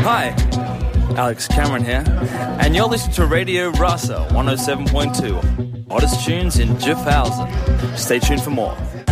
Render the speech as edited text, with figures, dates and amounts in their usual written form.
Hi, Alex Cameron here, and you're listening to Radio Rasa 107.2, hottest tunes in Gifhausen. Stay tuned for more.